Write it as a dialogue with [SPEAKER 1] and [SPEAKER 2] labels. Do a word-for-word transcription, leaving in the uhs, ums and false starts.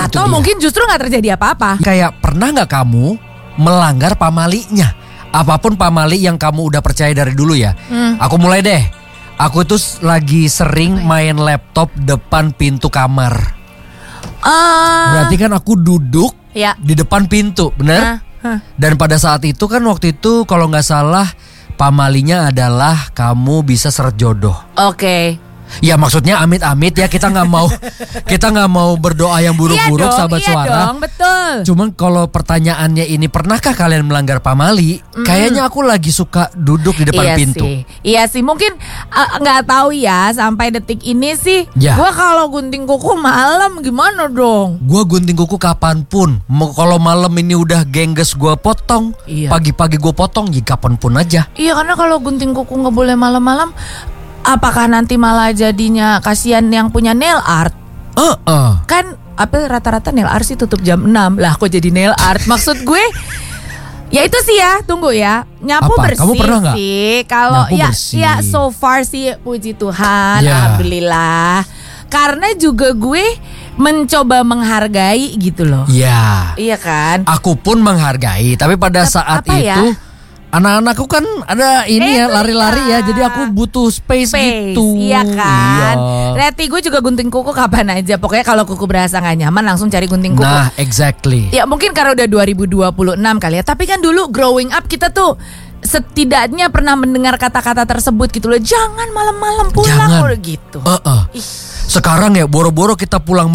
[SPEAKER 1] Atau mungkin justru gak terjadi apa-apa.
[SPEAKER 2] Kayak pernah gak kamu melanggar pamalinya? Apapun pamali yang kamu udah percaya dari dulu ya. hmm. Aku mulai deh. Aku tuh lagi sering main laptop depan pintu kamar. uh, Berarti kan aku duduk ya di depan pintu, bener? uh, huh. Dan pada saat itu kan waktu itu kalau gak salah pamalinya adalah kamu bisa seret jodoh.
[SPEAKER 1] Oke. Okay.
[SPEAKER 2] Ya maksudnya amit-amit ya, kita nggak mau kita nggak mau berdoa yang buruk-buruk, iya dong, sahabat
[SPEAKER 1] iya
[SPEAKER 2] suara.
[SPEAKER 1] Dong, betul.
[SPEAKER 2] Cuman kalau pertanyaannya ini, pernahkah kalian melanggar pamali? Mm. Kayaknya aku lagi suka duduk di depan
[SPEAKER 1] iya
[SPEAKER 2] pintu.
[SPEAKER 1] Sih. Iya sih, mungkin nggak uh, tahu ya sampai detik ini sih. Ya. Gua kalau gunting kuku malam gimana dong?
[SPEAKER 2] Gua gunting kuku kapanpun. Kalau malam ini udah gengges gua potong. Iya. Pagi-pagi gua potong, ya kapanpun aja.
[SPEAKER 1] Iya, karena kalau gunting kuku nggak boleh malam-malam. Apakah nanti malah jadinya kasihan yang punya nail art?
[SPEAKER 2] Uh, uh.
[SPEAKER 1] Kan apa rata-rata nail art sih tutup jam enam. Lah kok jadi nail art? Maksud gue ya itu sih ya, tunggu ya. Nyapu
[SPEAKER 2] apa?
[SPEAKER 1] bersih.
[SPEAKER 2] Kamu pernah gak?
[SPEAKER 1] Sih. Kalau ya
[SPEAKER 2] bersih.
[SPEAKER 1] ya so far sih puji Tuhan,
[SPEAKER 2] yeah.
[SPEAKER 1] Alhamdulillah. Karena juga gue mencoba menghargai gitu loh.
[SPEAKER 2] Iya.
[SPEAKER 1] Iya kan?
[SPEAKER 2] Aku pun menghargai, tapi pada saat
[SPEAKER 1] apa
[SPEAKER 2] itu
[SPEAKER 1] ya?
[SPEAKER 2] anak-anakku kan ada ini eh, ya lari-lari ya, jadi aku butuh space, space gitu.
[SPEAKER 1] Iya kan. Iya. Reti gue juga gunting kuku kapan aja. Pokoknya kalau kuku berasa gak nyaman langsung cari gunting kuku.
[SPEAKER 2] Nah exactly.
[SPEAKER 1] Ya mungkin karena udah dua ribu dua puluh enam kali ya. Tapi kan dulu growing up kita tuh setidaknya pernah mendengar kata-kata tersebut gitu loh. Jangan malam-malam pulang. Jangan. Gitu.
[SPEAKER 2] uh-uh. Sekarang ya boro-boro kita pulang